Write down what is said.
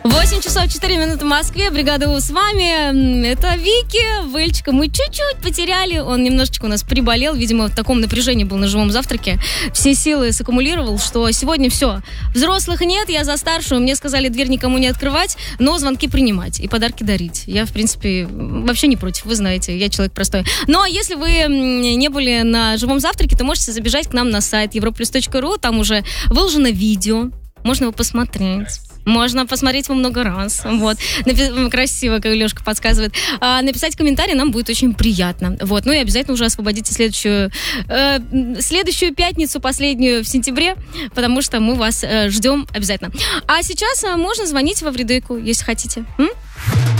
8 часов 4 минуты в Москве. Бригада У с вами. Это Вики, Вэльчика. Мы чуть-чуть потеряли. Он немножечко у нас приболел. Видимо, в таком напряжении был на живом завтраке. Все силы саккумулировал, что сегодня все. Взрослых нет, я за старшую. Мне сказали дверь никому не открывать, но звонки принимать и подарки дарить. Я, в принципе, вообще не против. Вы знаете, я человек простой. Но если вы не были на живом завтраке, то можете забежать к нам на сайт europlus.ru. Там уже выложено видео. Можно его посмотреть. Можно посмотреть его много раз. Вот. Красиво, как Лешка подсказывает. Написать комментарий нам будет очень приятно. Вот. Ну и обязательно уже освободите следующую пятницу, последнюю в сентябре, потому что мы вас ждем обязательно. А сейчас можно звонить во Вредейку, если хотите.